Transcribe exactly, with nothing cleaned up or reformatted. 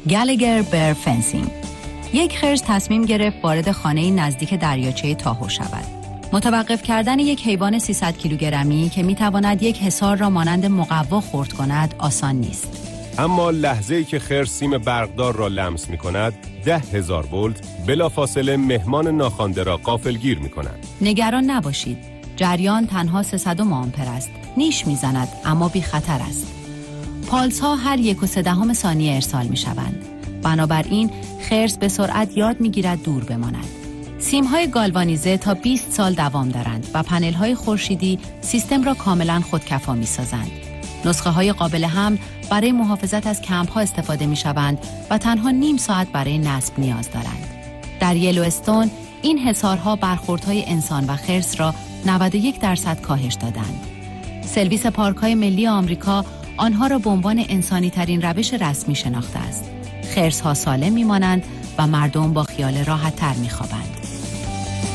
گالگر بر فنسینگ. یک خرس تصمیم گرفت وارد خانه نزدیک دریاچه تاهو شود. متوقف کردن یک حیوان سیصد کیلوگرمی که میتواند یک حصار را مانند مقوا خرد کند آسان نیست. اما لحظه‌ای که خرس سیم برقدار را لمس می‌کند، ده هزار ولت بلافاصله مهمان ناخوانده را غافلگیر می‌کند. نگران نباشید. جریان تنها سیصد آمپر است. نیش می‌زند اما بی خطر است. پالس ها هر یک و سه دهم ثانیه ارسال می‌شوند. بنابراین خرس به سرعت یاد می‌گیرد دور بماند. سیم‌های گالوانیزه تا بیست سال دوام دارند و پنل‌های خورشیدی سیستم را کاملاً خودکفا می‌سازند. نسخه‌های قابل حمل برای محافظت از کمپ‌ها استفاده می‌شوند و تنها نیم ساعت برای نصب نیاز دارند. در یلوستون این حصارها برخوردهای انسان و خرس را نود و یک درصد کاهش دادند. سرویس پارک‌های ملی آمریکا آنها را به عنوان انسانی‌ترین روش رسمی شناخته است. خرس‌ها سالم می‌مانند و مردم با خیال راحت‌تر می‌خوابند.